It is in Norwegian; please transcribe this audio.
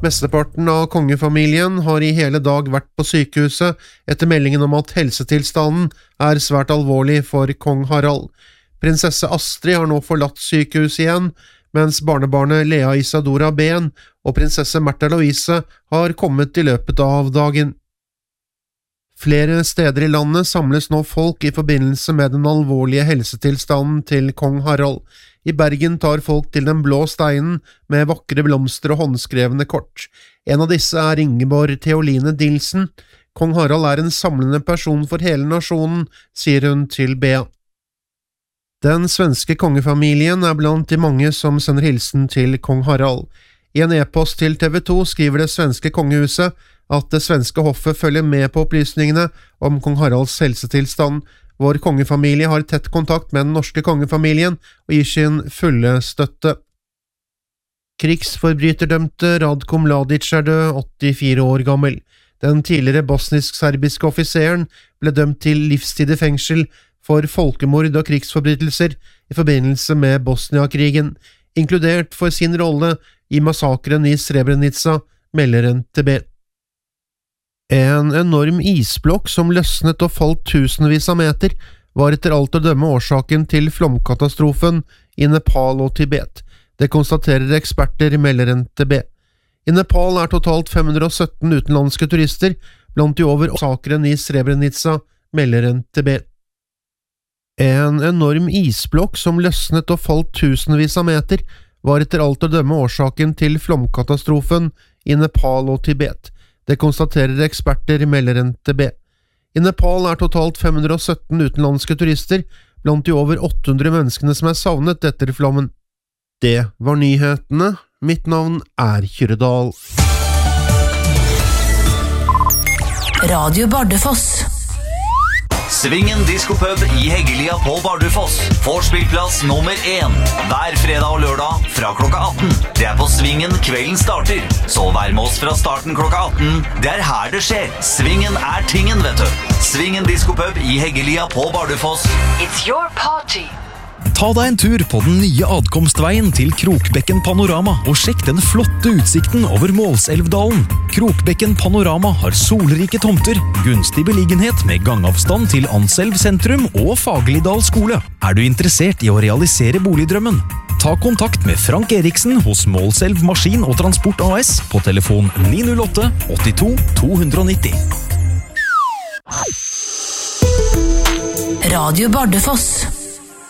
Mesteparten av kongefamilien har i hele dag vært på sykehuset etter meldingen om at helsetilstanden svært alvorlig for kong Harald. Prinsesse Astrid har nå forlatt sykehuset igjen, mens barnebarnet Lea Isadora Ben og prinsesse Märtha Louise har kommet i løpet av dagen. Flere steder i landet samles nå folk i forbindelse med den alvorlige helsetilstanden til kong Harald. I Bergen tar folk til den blå steinen med vakre blomster og håndskrevne kort. En av disse Ingeborg Theoline Dilsen. Kong Harald en samlende person for hele nasjonen, sier hun til BA. Den svenske kongefamilien blant de mange som sender hilsen til kong Harald. I en e-post til TV 2 skriver det svenske kongehuset at det svenske hoffet følger med på opplysningene om kong Haralds helsetilstand. Vår kongefamilie har tett kontakt med den norske kongefamilien og gir sin fulle støtte. Krigsforbryterdømte Radko Mladic død, 84 år gammel. Den tidligere bosnisk-serbiske offiseren ble dømt til livstid i fengsel for folkemord og krigsforbrytelser i forbindelse med Bosnia-krigen, inkludert for sin rolle i massakren i Srebrenica, melder NTB. En enorm isblokk som løsnet og falt tusenvis av meter, var etter alt å dømme årsaken til flomkatastrofen i Nepal og Tibet. Det konstaterer eksperter, melder NTB. I Nepal totalt 517 utenlandske turister, blant de over massakren i Srebrenica, melder NTB. En enorm isblokk som løsnet og falt tusenvis av meter, var etter alt å dømme årsaken til flomkatastrofen i Nepal og Tibet. Det konstaterer eksperter, melder NTB. I Nepal totalt 517 utenlandske turister, blant de over 800 menneskene som savnet etter flommen. Det var nyhetene. Mitt navn Kyrre Dahl. Radio Bardufoss. Svingen Diskopub i Heggelia på Bardufoss. Vorspillplass nummer 1. Hver fredag og lørdag fra klokka 18. Det på Svingen kvelden starter. Så vær med oss fra starten klokka 18. Det her det skjer. Svingen tingen, vet du. Svingen Diskopub i Heggelia på Bardufoss. It's your party. Ta deg en tur på den nye adkomstveien til Krokbekken Panorama og sjekk den flotte utsikten over Målselvdalen. Krokbekken Panorama har solrike tomter, gunstig beliggenhet med gangavstand til Anselv sentrum og Fagerlidal skole. Du interessert i å realisere boligdrømmen? Ta kontakt med Frank Eriksen hos Målselv Maskin og Transport AS på telefon 908 82 290. Radio Bardufoss.